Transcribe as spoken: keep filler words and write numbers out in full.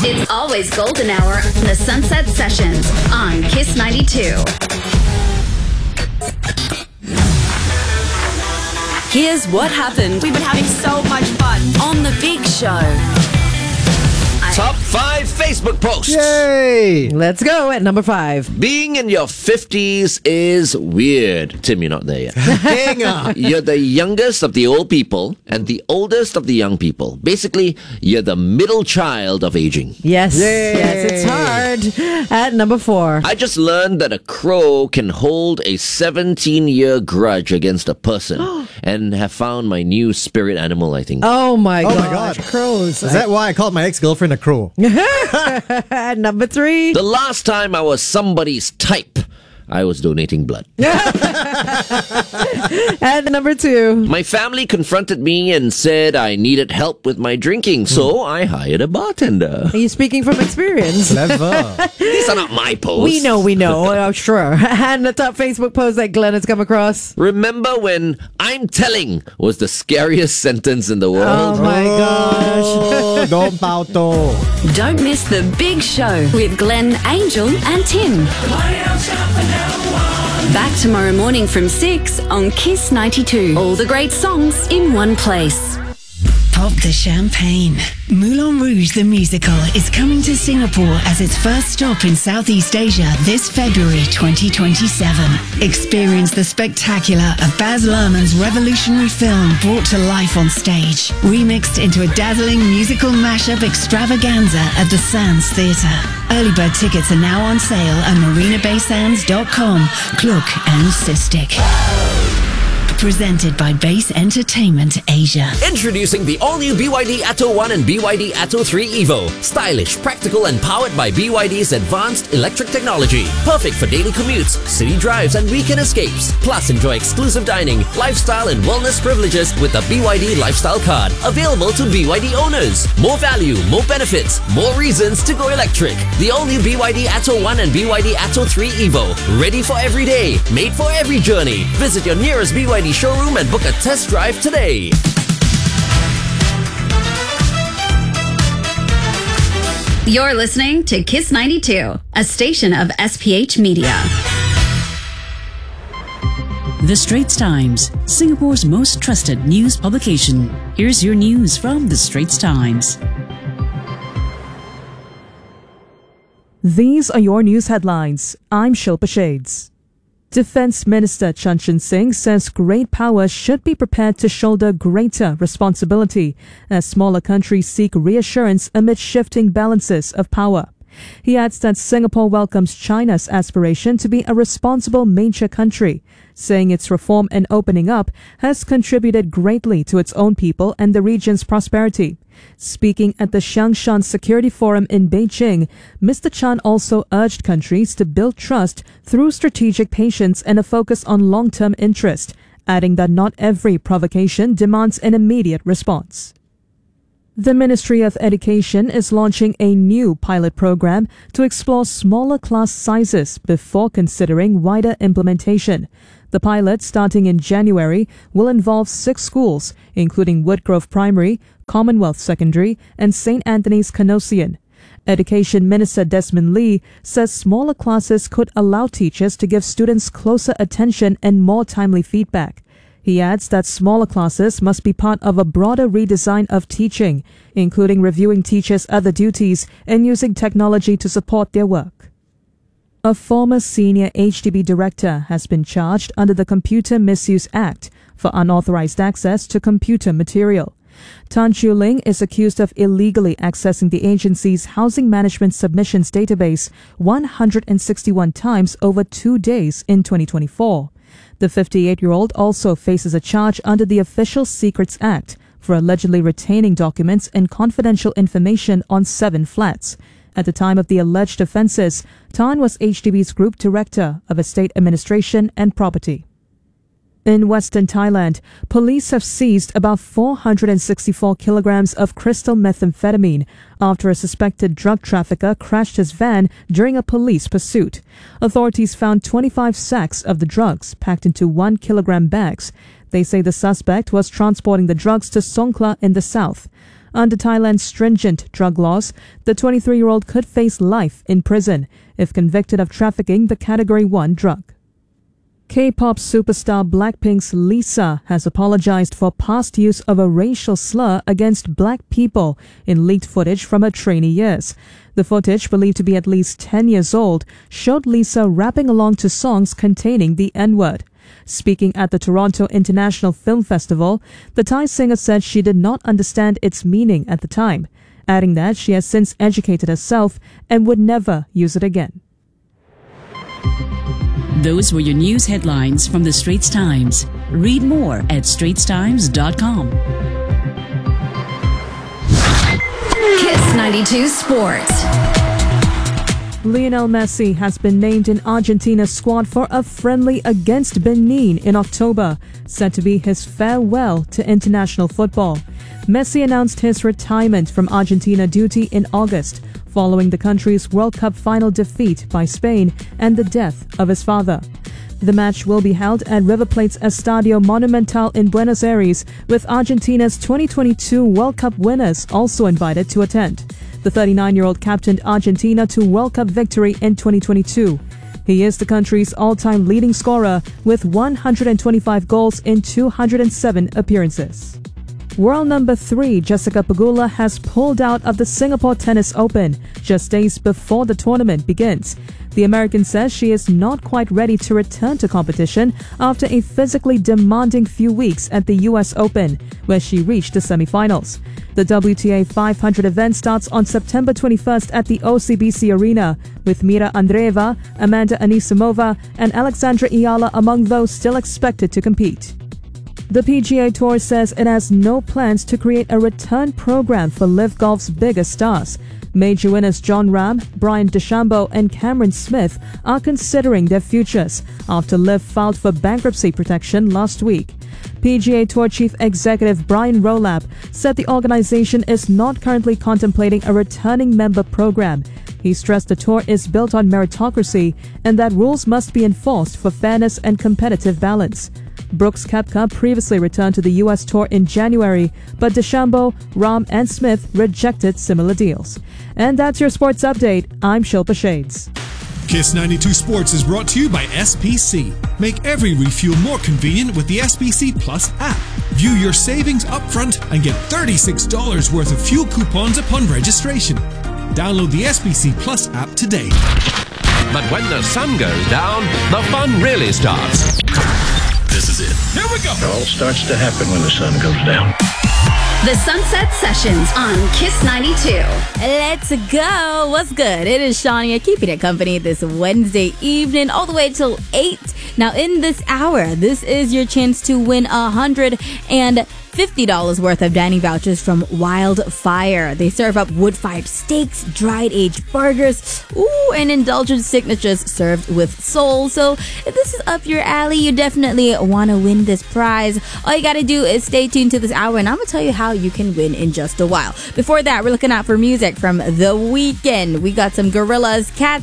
It's always golden hour in the Sunset Sessions on Kiss ninety-two. Here's what happened. We've been having so much fun on The Big Show. Top five Facebook posts. Yay! Let's go at number five. Being in your fifties is weird. Tim, you're not there yet. Hang on. You're the youngest of the old people and the oldest of the young people. Basically, you're the middle child of aging. Yes, Yay. yes, it's hard. At number four. I just learned that a crow can hold a seventeen-year grudge against a person and have found my new spirit animal, I think. Oh my Oh god. my god. Crows. Is that why I called my ex-girlfriend a crow? At number three. The last time I was somebody's type, I was donating blood. At number two. My family confronted me and said I needed help with my drinking, so I hired a bartender. Are you speaking from experience? Clever. These are not my posts. We know, we know. Oh, sure. And the top Facebook post that Glenn has come across. Remember when I'm telling was the scariest sentence in the Oh world? my gosh. Oh, Don Pauto. Don't miss The Big Show with Glenn, Angel, and Tim. Back tomorrow morning from six on Kiss ninety-two. All the great songs in one place. Pop the champagne. Moulin Rouge the Musical is coming to Singapore as its first stop in Southeast Asia this February twenty twenty-seven. Experience the spectacular of Baz Luhrmann's revolutionary film brought to life on stage, remixed into a dazzling musical mashup extravaganza at the Sands Theatre. Early bird tickets are now on sale at marina bay sands dot com. Klook and Sistik. Presented by Base Entertainment Asia. Introducing the all-new B Y D Atto one and B Y D Atto three Evo. Stylish, practical, and powered by B Y D's advanced electric technology. Perfect for daily commutes, city drives, and weekend escapes. Plus, enjoy exclusive dining, lifestyle, and wellness privileges with the B Y D Lifestyle Card. Available to B Y D owners. More value, more benefits, more reasons to go electric. The all-new B Y D Atto one and B Y D Atto three Evo. Ready for every day. Made for every journey. Visit your nearest B Y D showroom and book a test drive today. You're listening to Kiss ninety-two, a station of S P H Media. The Straits Times, Singapore's most trusted news publication. Here's your news from The Straits Times. These are your news headlines. I'm Shilpa Shades. Defense Minister Chan Chun Sing says great power should be prepared to shoulder greater responsibility as smaller countries seek reassurance amid shifting balances of power. He adds that Singapore welcomes China's aspiration to be a responsible major country, saying its reform and opening up has contributed greatly to its own people and the region's prosperity. Speaking at the Xiangshan Security Forum in Beijing, Mister Chan also urged countries to build trust through strategic patience and a focus on long-term interest, adding that not every provocation demands an immediate response. The Ministry of Education is launching a new pilot program to explore smaller class sizes before considering wider implementation. The pilot, starting in January, will involve six schools, including Woodgrove Primary, Commonwealth Secondary, and Saint Anthony's Canossian. Education Minister Desmond Lee says smaller classes could allow teachers to give students closer attention and more timely feedback. He adds that smaller classes must be part of a broader redesign of teaching, including reviewing teachers' other duties and using technology to support their work. A former senior H D B director has been charged under the Computer Misuse Act for unauthorized access to computer material. Tan Chiu Ling is accused of illegally accessing the agency's housing management submissions database one hundred sixty-one times over two days in twenty twenty-four. The fifty-eight-year-old also faces a charge under the Official Secrets Act for allegedly retaining documents and confidential information on seven flats. At the time of the alleged offences, Tan was H D B's Group Director of Estate Administration and Property. In Western Thailand, police have seized about four hundred sixty-four kilograms of crystal methamphetamine after a suspected drug trafficker crashed his van during a police pursuit. Authorities found twenty-five sacks of the drugs packed into one kilogram bags. They say the suspect was transporting the drugs to Songkhla in the south. Under Thailand's stringent drug laws, the twenty-three-year-old could face life in prison if convicted of trafficking the Category one drug. K-pop superstar Blackpink's Lisa has apologized for past use of a racial slur against black people in leaked footage from her trainee years. The footage, believed to be at least ten years old, showed Lisa rapping along to songs containing the N-word. Speaking at the Toronto International Film Festival, the Thai singer said she did not understand its meaning at the time, adding that she has since educated herself and would never use it again. Those were your news headlines from the Straits Times. Read more at straits times dot com. Kiss ninety-two Sports. Lionel Messi has been named in Argentina's squad for a friendly against Benin in October, said to be his farewell to international football. Messi announced his retirement from Argentina duty in August, following the country's World Cup final defeat by Spain and the death of his father. The match will be held at River Plate's Estadio Monumental in Buenos Aires, with Argentina's twenty twenty-two World Cup winners also invited to attend. The thirty-nine-year-old captained Argentina to World Cup victory in twenty twenty-two. He is the country's all-time leading scorer with one hundred twenty-five goals in two hundred seven appearances. World number three Jessica Pegula has pulled out of the Singapore Tennis Open just days before the tournament begins. The American says she is not quite ready to return to competition after a physically demanding few weeks at the U S Open, where she reached the semifinals. The W T A five hundred event starts on September twenty-first at the O C B C Arena, with Mira Andreeva, Amanda Anisimova, and Alexandra Iala among those still expected to compete. The P G A Tour says it has no plans to create a return program for Live Golf's biggest stars. Major winners Jon Rahm, Brian DeChambeau, and Cameron Smith are considering their futures after Liv filed for bankruptcy protection last week. P G A Tour Chief Executive Brian Rowlap said the organization is not currently contemplating a returning member program. He stressed the tour is built on meritocracy and that rules must be enforced for fairness and competitive balance. Brooks Koepka previously returned to the U S Tour in January, but DeChambeau, Rahm, and Smith rejected similar deals. And that's your sports update. I'm Shilpa Shades. Kiss ninety-two Sports is brought to you by S P C. Make every refuel more convenient with the S P C Plus app. View your savings upfront and get thirty-six dollars worth of fuel coupons upon registration. Download the S P C Plus app today. But when the sun goes down, the fun really starts. This is it. Here we go. It all starts to happen when the sun goes down. The Sunset Sessions on Kiss ninety-two. Let's go. What's good? It is Shania keeping it company this Wednesday evening all the way till eight. Now in this hour, this is your chance to win a hundred and fifty dollars worth of dining vouchers from Wildfire. They serve up wood-fired steaks, dried aged burgers, ooh, and indulgent signatures served with soul. So if this is up your alley, you definitely want to win this prize. All you got to do is stay tuned to this hour, and I'm going to tell you how you can win in just a while. Before that, we're looking out for music from The Weeknd. We got some Gorillaz, Cat